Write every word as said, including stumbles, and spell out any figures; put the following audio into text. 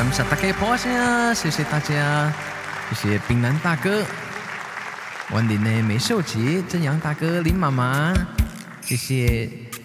感谢大家捧场，谢谢大家，谢谢冰南大哥，万林的美秀姐，正阳大哥，林妈妈，谢谢